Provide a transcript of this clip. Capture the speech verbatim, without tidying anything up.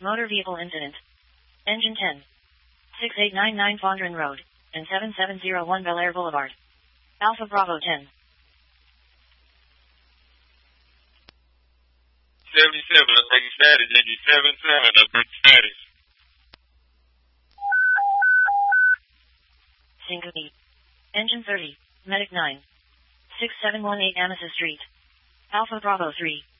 Motor vehicle incident. Engine ten. six eight nine nine Fondren Road, and seven seven zero one Bel Air Boulevard. Alpha Bravo ten. seventy-seven, update status. Engine seven seven, update status. Syncope. Engine thirty. Medic nine. six seven one eight Amethyst Street. Alpha Bravo three.